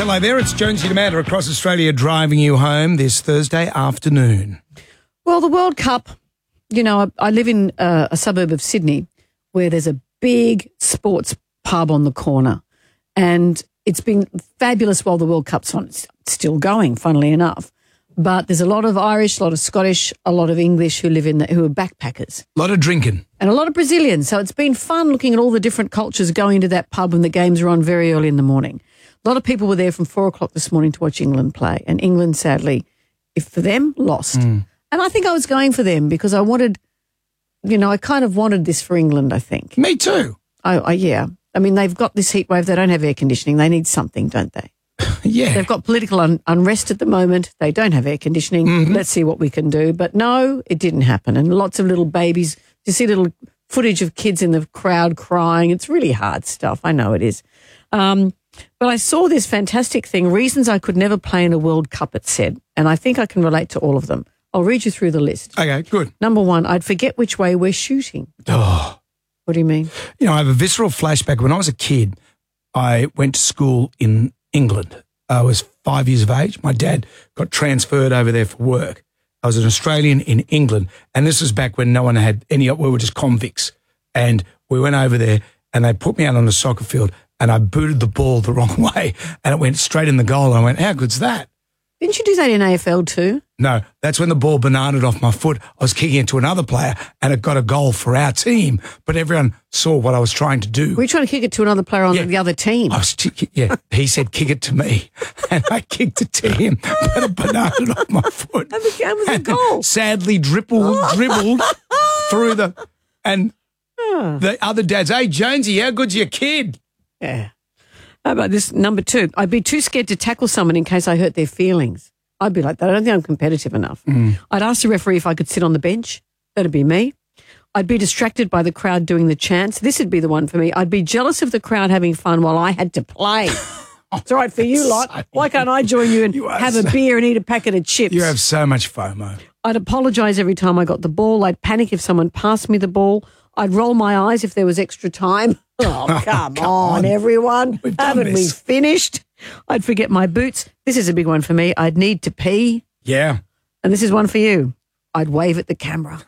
Hello there, it's Jonesy and Amanda across Australia driving you home this Thursday afternoon. Well, the World Cup, you know, I live in a suburb of Sydney where there's a big sports pub on the corner, and it's been fabulous while the World Cup's on. It's still going, funnily enough. But there's a lot of Irish, a lot of Scottish, a lot of English who live who are backpackers. A lot of drinking. And a lot of Brazilians. So it's been fun looking at all the different cultures going to that pub when the games are on very early in the morning. A lot of people were there from 4 o'clock this morning to watch England play. And England, sadly, if for them, lost. And I think I was going for them because I wanted, you know, I kind of wanted this for England, I think. Me too. Yeah. I mean, they've got this heat wave. They don't have air conditioning. They need something, don't they? Yeah. They've got political unrest at the moment. They don't have air conditioning. Let's see what we can do. But no, it didn't happen. And lots of little babies. You see little footage of kids in the crowd crying. It's really hard stuff. I know it is. But I saw this fantastic thing, reasons I could never play in a World Cup, it said. And I think I can relate to all of them. I'll read you through the list. Okay, good. Number 1, I'd forget which way we're shooting. Oh. What do you mean? You know, I have a visceral flashback. When I was a kid, I went to school in England. I was 5 years of age. My dad got transferred over there for work. I was an Australian in England, and this was back when no one had any, we were just convicts. And we went over there, and they put me out on the soccer field, and I booted the ball the wrong way, and it went straight in the goal. And I went, how good's that? Didn't you do that in AFL too? No, that's when the ball bananaed off my foot. I was kicking it to another player, and it got a goal for our team. But everyone saw what I was trying to do. Were you trying to kick it to another player on the other team? I was he said, kick it to me. And I kicked it to him, but it bananaed off my foot. And the game was a goal. Sadly dribbled through and the other dads, hey, Jonesy, how good's your kid? Yeah. How about this, number 2? I'd be too scared to tackle someone in case I hurt their feelings. I'd be like that. I don't think I'm competitive enough. I'd ask the referee if I could sit on the bench. That'd be me. I'd be distracted by the crowd doing the chants. This would be the one for me. I'd be jealous of the crowd having fun while I had to play. It's all right for you lot. Why can't I join you and have a beer and eat a packet of chips? You have so much FOMO. I'd apologise every time I got the ball. I'd panic if someone passed me the ball. I'd roll my eyes if there was extra time. Oh, come on, everyone. Haven't we finished? I'd forget my boots. This is a big one for me. I'd need to pee. Yeah. And this is one for you. I'd wave at the camera.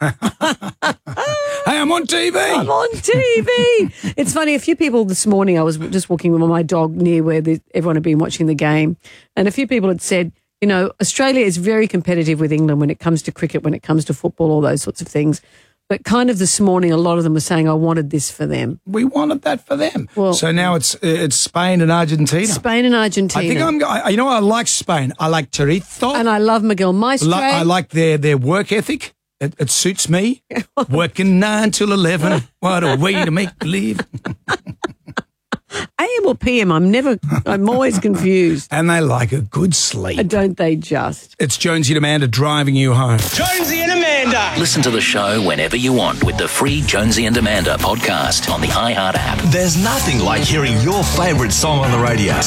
Hey, I'm on TV. I'm on TV. It's funny, a few people this morning, I was just walking with my dog near where everyone had been watching the game, and a few people had said, you know, Australia is very competitive with England when it comes to cricket, when it comes to football, all those sorts of things. But kind of this morning, a lot of them were saying, I wanted this for them. We wanted that for them. Well, so now it's Spain and Argentina. Spain and Argentina. I think you know what, I like Spain. I like Chorizo. And I love Miguel Maestre. I like their work ethic. It suits me. Working 9 till 11. What a way to make believe. AM or PM? I'm always confused. And they like a good sleep. Don't they just? It's Jonesy and Amanda driving you home. Jonesy and Amanda. Listen to the show whenever you want with the free Jonesy and Amanda podcast on the iHeart app. There's nothing like hearing your favourite song on the radio.